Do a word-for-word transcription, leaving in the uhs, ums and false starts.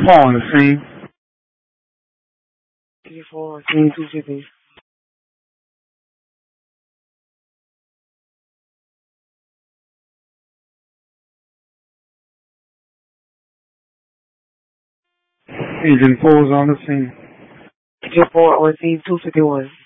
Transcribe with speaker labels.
Speaker 1: Four on the scene.
Speaker 2: Three four scene two fifty.
Speaker 1: Agent four is on the scene.
Speaker 2: Agent four on scene two fifty one.